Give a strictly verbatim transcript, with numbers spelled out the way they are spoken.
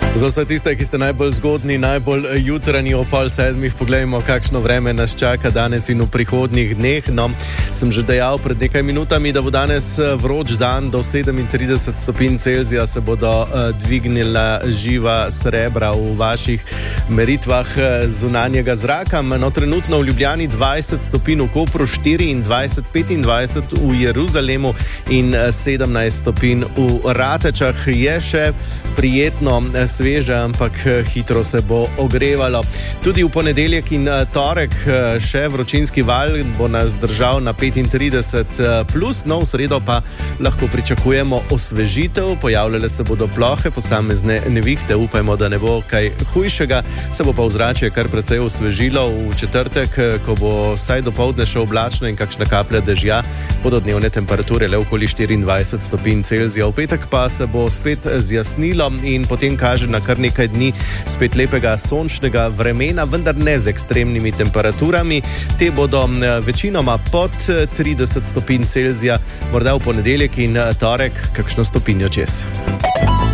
Za vse tiste, ki ste najbolj zgodni, najbolj jutranji o pol sedmih, poglejmo, kakšno vreme nas čaka danes in v prihodnjih dneh. No, sem že dejal pred nekaj minutami, da bo danes vroč dan, do sedemintrideset stopinj Celzija se bodo uh, dvignila živa srebra v vaših meritvah zunanjega zraka. No, trenutno v Ljubljani dvajset stopinj, v Kopru štiriindvajset, petindvajset, v Jeruzalemu in sedemnajst stopinj v Ratečah. Je še prijetno sveže, ampak hitro se bo ogrevalo. Tudi v ponedeljek in torek še vročinski val bo nas držal na petintrideset plus, no v sredo pa lahko pričakujemo osvežitev, pojavljale se bodo plohe, posamezne nevihte, upajmo, da ne bo kaj hujšega, se bo pa ozračje kar precej osvežilo. V četrtek, ko bo vsaj dopoldne še oblačno in kakšna kaplja dežja, bodo dnevne temperature le okoli štiriindvajset stopinj Celzija. V petek pa se bo spet zjasnilo in potem kaže na kar nekaj dni spet lepega sončnega vremena, vendar ne z ekstremnimi temperaturami. Te bodo večinoma pod trideset stopinj Celzija, morda v ponedeljek in torek kakšno stopinjo čez.